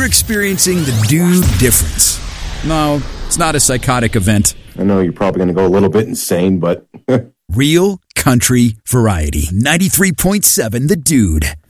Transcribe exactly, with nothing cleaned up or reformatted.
you're experiencing the Dude Difference. No, it's not a psychotic event. I know you're probably going to go a little bit insane, but... Real country variety. ninety-three point seven The Dude.